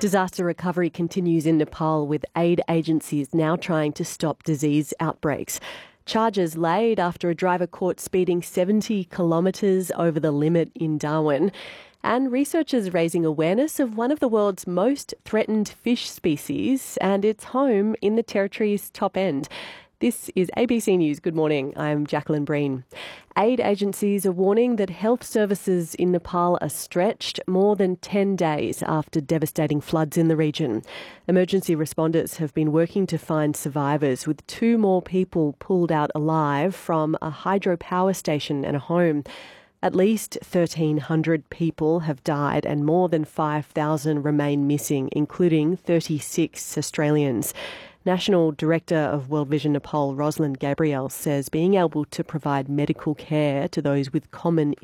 Disaster recovery continues in Nepal, with aid agencies now trying to stop disease outbreaks. Charges laid after a driver caught speeding 70 kilometres over the limit in Darwin. And researchers raising awareness of one of the world's most threatened fish species and its home in the territory's top end. This is ABC News. Good morning. I'm Jacqueline Breen. Aid agencies are warning that health services in Nepal are stretched more than 10 days after devastating floods in the region. Emergency responders have been working to find survivors, with 2 more people pulled out alive from a hydropower station and a home. At least 1,300 people have died and more than 5,000 remain missing, including 36 Australians. National Director of World Vision Nepal, Rosalind Gabriel, says being able to provide medical care to those with common